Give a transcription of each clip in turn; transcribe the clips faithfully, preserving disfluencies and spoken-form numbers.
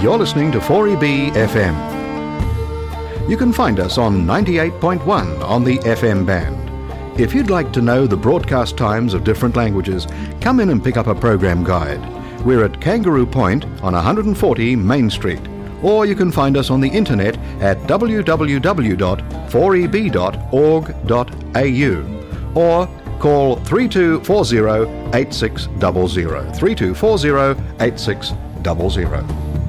You're listening to four E B F M. You can find us on ninety-eight point one on the F M band. If you'd like to know the broadcast times of different languages, come in and pick up a program guide. We're at Kangaroo Point on one forty Main Street. Or you can find us on the internet at w w w dot four e b dot org dot a u or call three two four zero eight six zero zero, three two four zero eight six zero zero.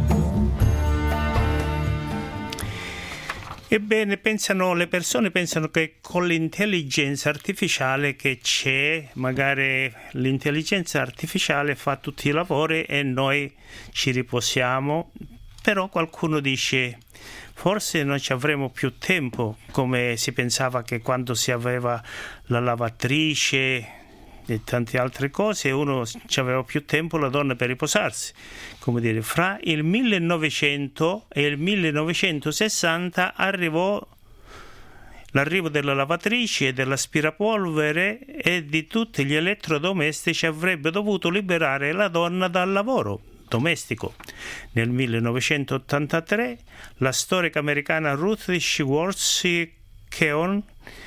Ebbene, pensano, le persone pensano che con l'intelligenza artificiale che c'è, magari l'intelligenza artificiale fa tutti i lavori e noi ci riposiamo, però qualcuno dice forse non ci avremo più tempo, come si pensava che quando si aveva la lavatrice e tante altre cose uno ci aveva più tempo, la donna, per riposarsi. Come dire, fra il millenovecento e il millenovecentosessanta arrivò l'arrivo della lavatrice e dell'aspirapolvere e di tutti gli elettrodomestici avrebbe dovuto liberare la donna dal lavoro domestico. Nel millenovecentottantatré la storica americana Ruth Schwartz Keown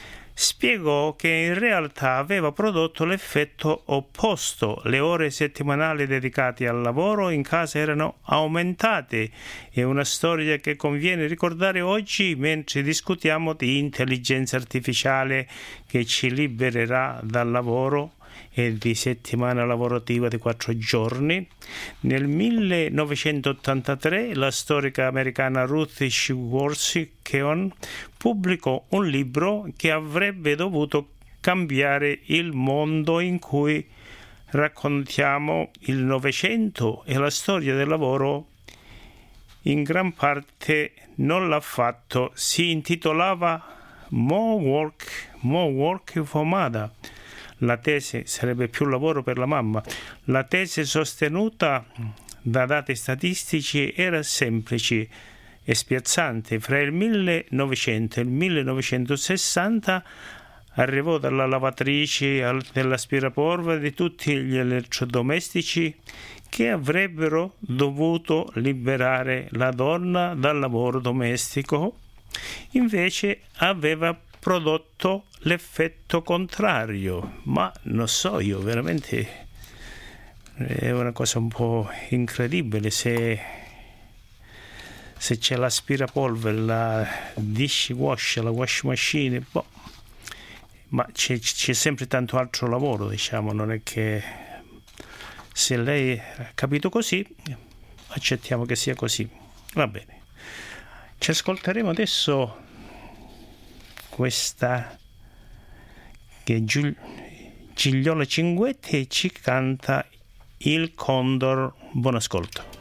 spiegò che in realtà aveva prodotto l'effetto opposto. Le ore settimanali dedicate al lavoro in casa erano aumentate. È una storia che conviene ricordare oggi mentre discutiamo di intelligenza artificiale che ci libererà dal lavoro e di settimana lavorativa di quattro giorni. Nel millenovecentottantatré la storica americana Ruth Schwartz Keown pubblicò un libro che avrebbe dovuto cambiare il mondo, in cui raccontiamo il Novecento e la storia del lavoro. In gran parte non l'ha fatto. Si intitolava More Work, More Work for Mother. La tesi sarebbe più lavoro per la mamma. La tesi sostenuta da dati statistici era semplice e spiazzante. Fra il millenovecento e il millenovecentosessanta arrivò dalla lavatrice dell'aspirapolvere di tutti gli elettrodomestici che avrebbero dovuto liberare la donna dal lavoro domestico. Invece aveva prodotto l'effetto contrario. Ma non so, io veramente è una cosa un po' incredibile. Se, se c'è l'aspirapolvere, la dishwash, la wash machine, boh, ma c'è, c'è sempre tanto altro lavoro, diciamo. Non è che, se lei ha capito così, accettiamo che sia così. Va bene, ci ascolteremo adesso questa che Giul- Gigliola Cinguetti ci canta Il Condor. Buon ascolto.